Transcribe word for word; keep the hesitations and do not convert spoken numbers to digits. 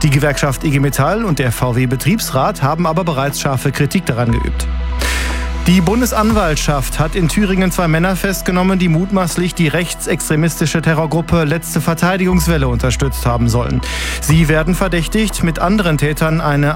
Die Gewerkschaft I G Metall und der V W-Betriebsrat haben aber bereits scharfe Kritik daran geübt. Die Bundesanwaltschaft hat in Thüringen zwei Männer festgenommen, die mutmaßlich die rechtsextremistische Terrorgruppe Letzte Verteidigungswelle unterstützt haben sollen. Sie werden verdächtigt, mit anderen Tätern eine